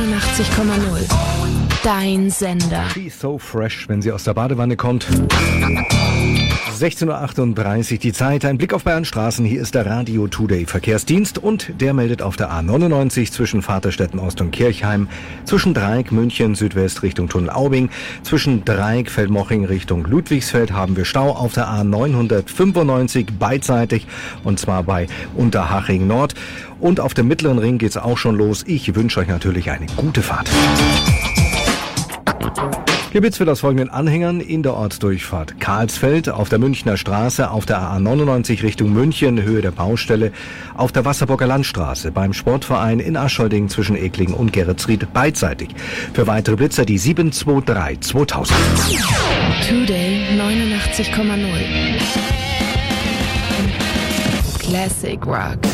89,0. Dein Sender. She's so fresh, wenn sie aus der Badewanne kommt. 16.38 Uhr die Zeit. Ein Blick auf Bayern Straßen. Hier ist der Radio Today Verkehrsdienst und der meldet auf der A99 zwischen Vaterstetten Ost und Kirchheim, zwischen Dreieck München Südwest Richtung Tunnel Aubing, zwischen Dreieck Feldmoching Richtung Ludwigsfeld haben wir Stau auf der A995 beidseitig und zwar bei Unterhaching Nord. Und auf dem Mittleren Ring geht's auch schon los. Ich wünsche euch natürlich eine gute Fahrt. Geblitzt wird aus folgenden Anhängern in der Ortsdurchfahrt Karlsfeld, auf der Münchner Straße, auf der A99 Richtung München, Höhe der Baustelle, auf der Wasserburger Landstraße, beim Sportverein in Aschholding zwischen Eklingen und Geretsried beidseitig. Für weitere Blitzer die 723 2000. Today 89,0. Classic Rock.